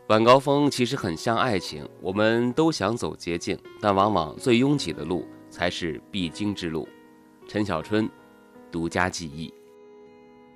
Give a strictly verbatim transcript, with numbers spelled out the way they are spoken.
晚高峰其实很像爱情，我们都想走捷径，但往往最拥挤的路才是必经之路。陈小春独家记忆。